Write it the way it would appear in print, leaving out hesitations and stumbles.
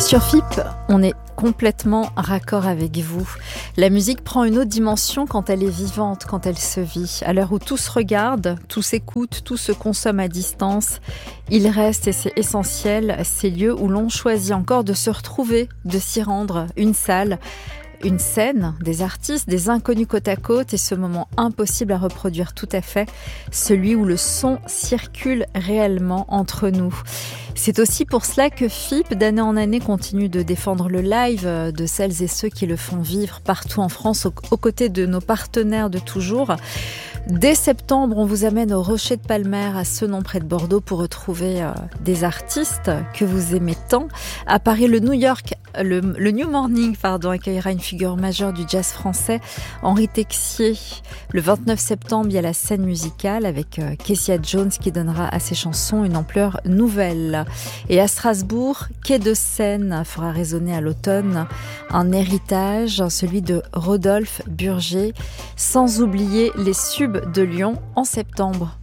Sur FIP, on est complètement raccord avec vous. La musique prend une autre dimension quand elle est vivante, quand elle se vit. À l'heure où tout se regarde, tout s'écoute, tout se consomme à distance, il reste, et c'est essentiel, ces lieux où l'on choisit encore de se retrouver, de s'y rendre. Une salle, une scène, des artistes, des inconnus côte à côte, et ce moment impossible à reproduire tout à fait, celui où le son circule réellement entre nous. C'est aussi pour cela que FIP, d'année en année, continue de défendre le live de celles et ceux qui le font vivre partout en France, aux côtés de nos partenaires de toujours. Dès septembre, on vous amène au Rocher de Palmer, à Senon près de Bordeaux, pour retrouver des artistes que vous aimez tant. À Paris, le New Morning accueillera une figure majeure du jazz français, Henri Texier. Le 29 septembre, il y a la scène musicale avec Kessia Jones qui donnera à ses chansons une ampleur nouvelle. Et à Strasbourg, Quai de Seine fera résonner à l'automne un héritage, celui de Rodolphe Burger, sans oublier les Subs de Lyon en septembre.